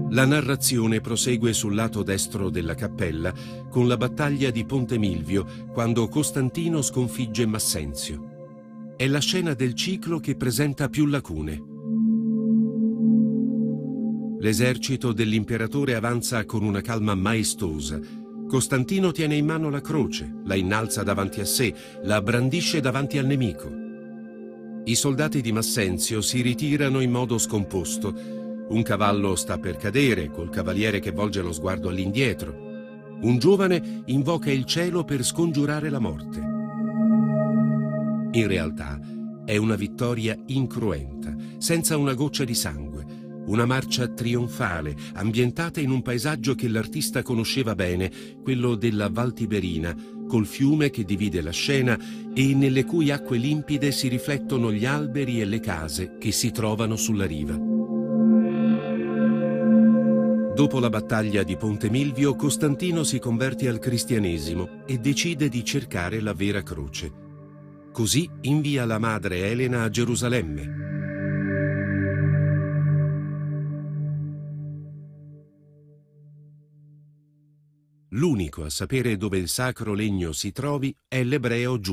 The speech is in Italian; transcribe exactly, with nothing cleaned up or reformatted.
La narrazione prosegue sul lato destro della cappella con la battaglia di Ponte Milvio, quando Costantino sconfigge Massenzio. È la scena del ciclo che presenta più lacune. L'esercito dell'imperatore avanza con una calma maestosa. Costantino tiene in mano la croce, la innalza davanti a sé, la brandisce davanti al nemico. I soldati di Massenzio si ritirano in modo scomposto. Un cavallo sta per cadere, col cavaliere che volge lo sguardo all'indietro. Un giovane invoca il cielo per scongiurare la morte. In realtà è una vittoria incruenta, senza una goccia di sangue, una marcia trionfale, ambientata in un paesaggio che l'artista conosceva bene, quello della Val Tiberina, col fiume che divide la scena e nelle cui acque limpide si riflettono gli alberi e le case che si trovano sulla riva. Dopo la battaglia di Ponte Milvio, Costantino si converte al cristianesimo e decide di cercare la vera croce. Così invia la madre Elena a Gerusalemme. L'unico a sapere dove il sacro legno si trovi è l'ebreo Giuda.